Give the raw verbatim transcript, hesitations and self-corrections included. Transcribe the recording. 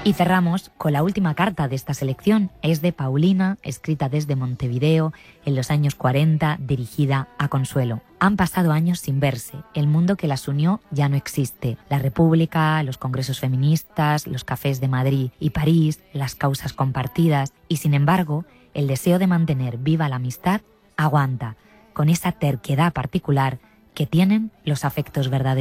Y cerramos con la última carta de esta selección. Es de Paulina, escrita desde Montevideo en los años cuarenta, dirigida a Consuelo. Han pasado años sin verse. El mundo que las unió ya no existe. La República, los congresos feministas, los cafés de Madrid y París, las causas compartidas. Y sin embargo, el deseo de mantener viva la amistad aguanta, con esa terquedad particular que tienen los afectos verdaderos.